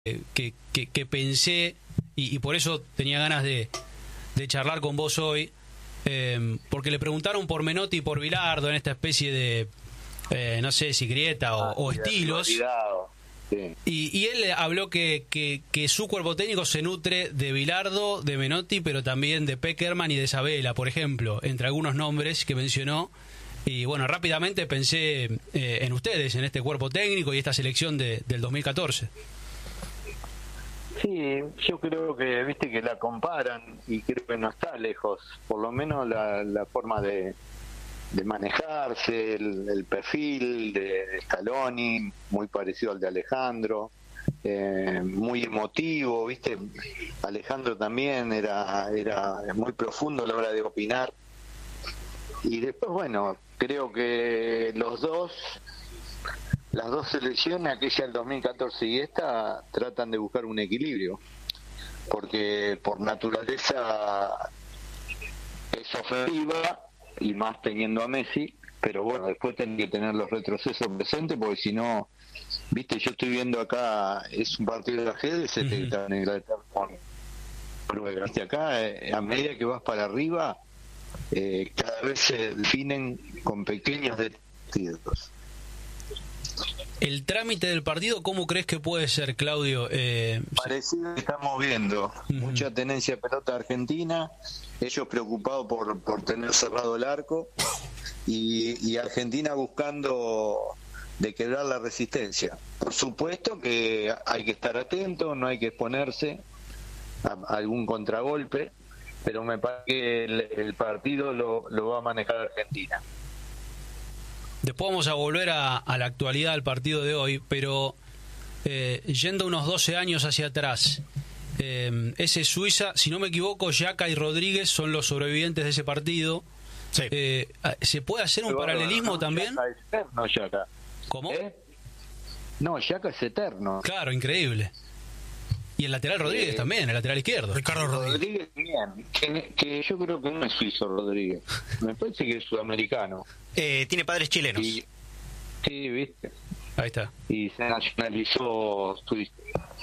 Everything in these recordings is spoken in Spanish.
que pensé, y por eso tenía ganas de charlar con vos hoy, porque le preguntaron por Menotti y por Bilardo en esta especie de, no sé si grieta o estilos. Sí. Y él habló que su cuerpo técnico se nutre de Bilardo, de Menotti, pero también de Peckerman y de Sabella, por ejemplo, entre algunos nombres que mencionó. Y bueno, rápidamente pensé en ustedes, en este cuerpo técnico y esta selección del 2014. Sí, yo creo que, viste, que la comparan y creo que no está lejos, por lo menos la forma de manejarse, el perfil de Scaloni, muy parecido al de Alejandro, muy emotivo, viste. Alejandro también era muy profundo a la hora de opinar. Y después, bueno, creo que las dos selecciones, aquella del 2014 y esta, tratan de buscar un equilibrio, porque por naturaleza es ofensiva, y más teniendo a Messi, pero bueno, después tienen que tener los retrocesos presentes, porque si no, viste, yo estoy viendo acá, es un partido de ajedrez que está en Inglaterra con Noruega, viste, acá a medida que vas para arriba, cada vez se definen con pequeños detalles. El trámite del partido, ¿cómo crees que puede ser, Claudio? Parecido que estamos viendo, mucha tenencia de pelota argentina, ellos preocupados por tener cerrado el arco, y Argentina buscando de quebrar la resistencia. Por supuesto que hay que estar atento, no hay que exponerse a algún contragolpe, pero me parece que el partido lo va a manejar Argentina. Después vamos a volver a la actualidad del partido de hoy, pero yendo unos 12 años hacia atrás, ese Suiza, si no me equivoco, Yaka y Rodríguez son los sobrevivientes de ese partido. Sí. ¿Se puede hacer un paralelismo también? Yaka es eterno, Yaka. ¿Cómo? No, Yaka es eterno. Claro, increíble. Y el lateral Rodríguez también, el lateral izquierdo. Ricardo Rodríguez. Bien, que yo creo que no es suizo Rodríguez, me parece que es sudamericano. Tiene padres chilenos. Sí, viste. Ahí está. Y se nacionalizó suizo.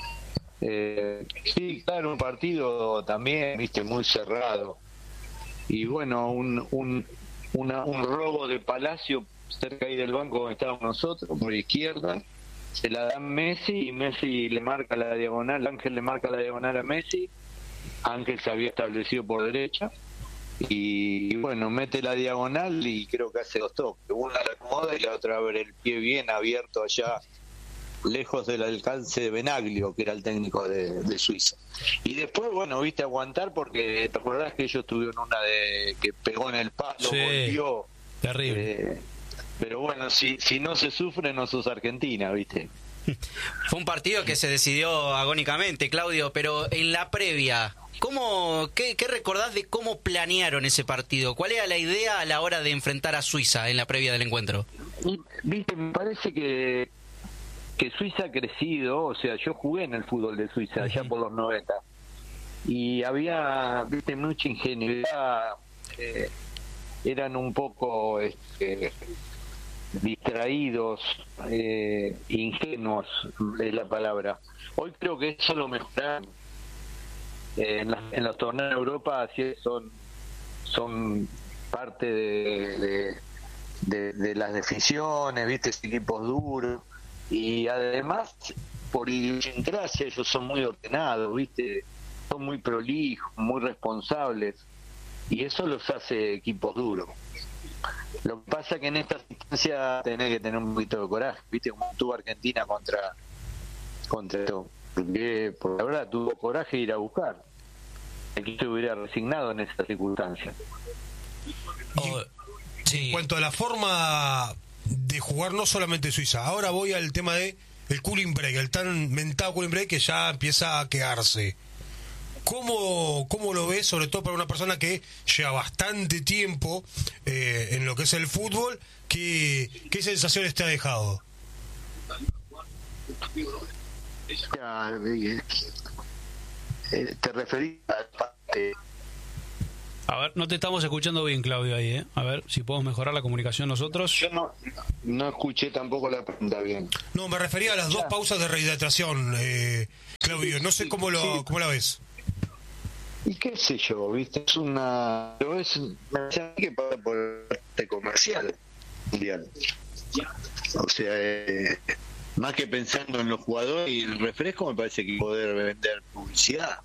Sí, claro, un partido también, viste, muy cerrado. Y bueno, un robo de Palacio cerca ahí del banco donde estábamos nosotros, por izquierda. Se la da Messi y Messi le marca la diagonal, Ángel le marca la diagonal a Messi, Ángel se había establecido por derecha y bueno, mete la diagonal y creo que hace dos toques, una la acomoda y la otra abre el pie bien abierto allá, lejos del alcance de Benaglio, que era el técnico de Suiza. Y después, bueno, viste, aguantar, porque te acordás que ellos tuvieron una de que pegó en el palo, Sí, volvió. terrible. Pero bueno, si no se sufre, no sos Argentina, ¿viste? Fue un partido que se decidió agónicamente, Claudio, pero en la previa, ¿qué recordás de cómo planearon ese partido? ¿Cuál era la idea a la hora de enfrentar a Suiza en la previa del encuentro? Viste, me parece que Suiza ha crecido, o sea, yo jugué en el fútbol de Suiza, allá por los 90, y había, viste, mucha ingenuidad, eran un poco distraídos, ingenuos es la palabra. Hoy creo que eso lo mejoraron. En los torneos de Europa así son parte de las definiciones, viste, equipos duros, y además por idiosincrasia ellos son muy ordenados, viste, son muy prolijos, muy responsables, y eso los hace equipos duros. Lo que pasa es que en esta instancia tenés que tener un poquito de coraje, viste, como tuvo Argentina contra esto, porque por la verdad tuvo coraje de ir a buscar. Aquí se hubiera resignado en esa circunstancia. Sí. En cuanto a la forma de jugar, no solamente Suiza, ahora voy al tema de el cooling break, el tan mentado cooling break que ya empieza a quedarse. ¿Cómo lo ves, sobre todo para una persona que lleva bastante tiempo en lo que es el fútbol? ¿Qué sensaciones te ha dejado? ¿Te referís a la parte A ver, no te estamos escuchando bien, Claudio, ahí, ¿eh? A ver si podemos mejorar la comunicación nosotros. Yo no escuché tampoco la pregunta bien. No, me refería a las 2 pausas de rehidratación, Claudio. No sé cómo la ves. Y qué sé yo, ¿viste? Es una... Pero me parece a mí que pasa por el parte comercial mundial. O sea, más que pensando en los jugadores y el refresco, me parece que poder vender publicidad.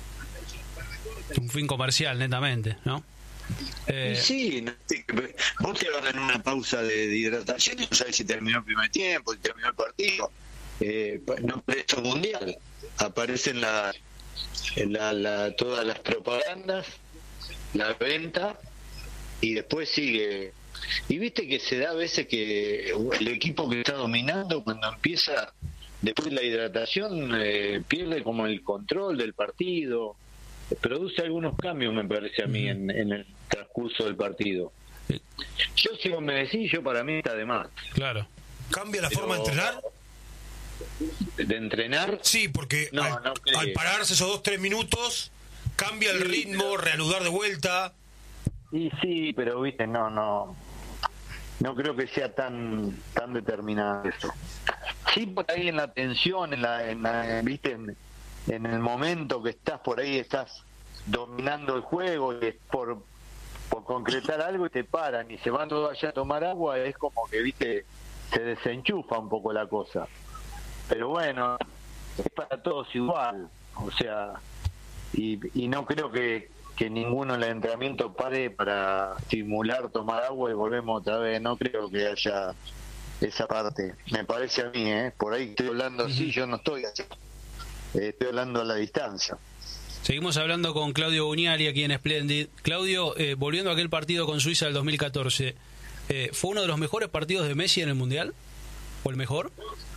Un fin comercial, netamente, ¿no? Y sí, vos te agarras en una pausa de hidratación y no sabes si terminó el primer tiempo, si terminó el partido. No, esto es mundial. Aparecen todas las propagandas, la venta, y después sigue. Y viste que se da a veces que el equipo que está dominando, cuando empieza después la hidratación, pierde como el control del partido. Produce algunos cambios, me parece a mí, en el transcurso del partido. Yo, si vos me decís, para mí está de más. Claro. ¿Cambia la forma de entrenar? ¿De entrenar? Sí, porque al pararse esos 2-3 minutos, cambia el ritmo, reanudar de vuelta. Y sí, pero viste, no creo que sea tan determinado eso. Sí, por ahí en la tensión, viste, en el momento que estás por ahí, estás dominando el juego y es por concretar algo y te paran y se van todos allá a tomar agua, es como que, viste, se desenchufa un poco la cosa. Pero bueno, es para todos igual, o sea, y no creo que ninguno en el entrenamiento pare para simular tomar agua y volvemos otra vez. No creo que haya esa parte, me parece a mí, por ahí estoy hablando así, yo no estoy así, estoy hablando a la distancia. Seguimos hablando con Claudio Buniali aquí en Splendid. Claudio, volviendo a aquel partido con Suiza del 2014, ¿fue uno de los mejores partidos de Messi en el Mundial? ¿O el mejor?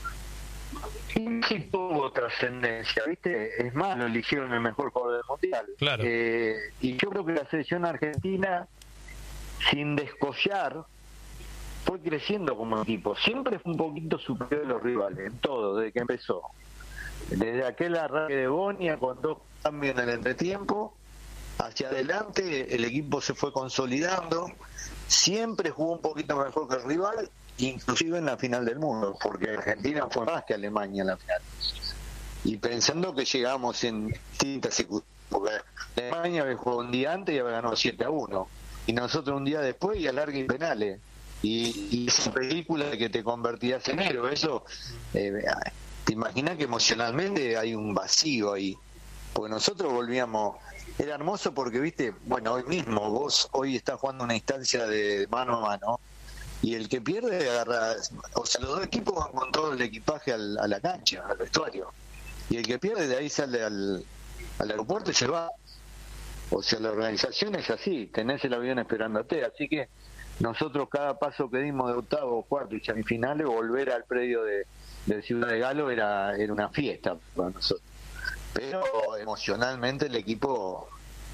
Sí, tuvo trascendencia, ¿viste? Es más, lo eligieron el mejor jugador del Mundial. Claro. Y yo creo que la selección argentina, sin descollar, fue creciendo como equipo. Siempre fue un poquito superior a los rivales, en todo, desde que empezó. Desde aquel arranque de Bonia, con 2 cambios en el entretiempo, hacia adelante el equipo se fue consolidando. Siempre jugó un poquito mejor que el rival, inclusive en la final del mundo, porque Argentina fue más que Alemania en la final. Y pensando que llegamos en distintas circunstancias, porque Alemania había jugado un día antes y había ganado 7-1, y nosotros un día después y alargue y penales. Y esa película de que te convertías en héroe, eso, te imaginas que emocionalmente hay un vacío ahí, porque nosotros volvíamos. Era hermoso porque, viste, bueno, hoy mismo, vos hoy estás jugando una instancia de mano a mano, y el que pierde agarra, o sea, los dos equipos van con todo el equipaje a la cancha, al vestuario, y el que pierde de ahí sale al aeropuerto y se va. O sea, la organización es así, tenés el avión esperándote, así que nosotros cada paso que dimos de octavo, cuarto y semifinales, volver al predio de Ciudad de Galo era una fiesta para nosotros. Pero emocionalmente el equipo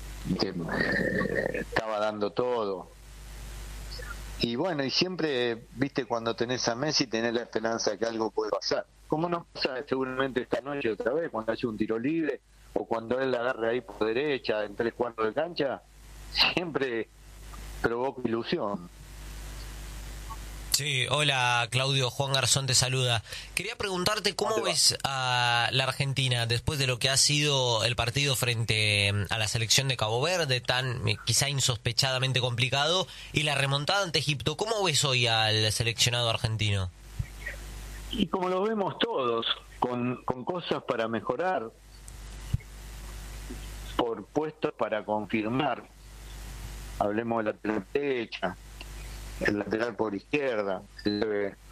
estaba dando todo. Y bueno, y siempre, viste, cuando tenés a Messi, tenés la esperanza de que algo puede pasar. ¿Cómo no pasa seguramente esta noche otra vez, cuando hace un tiro libre, o cuando él la agarre ahí por derecha, en 3/4 de cancha? Siempre provoca ilusión. Sí, hola Claudio, Juan Garzón te saluda. Quería preguntarte cómo ves a la Argentina después de lo que ha sido el partido frente a la selección de Cabo Verde, tan quizá insospechadamente complicado, y la remontada ante Egipto. ¿Cómo ves hoy al seleccionado argentino? Y como lo vemos todos, con cosas para mejorar, por puestos para confirmar. Hablemos de la lateral derecha, el lateral por izquierda, el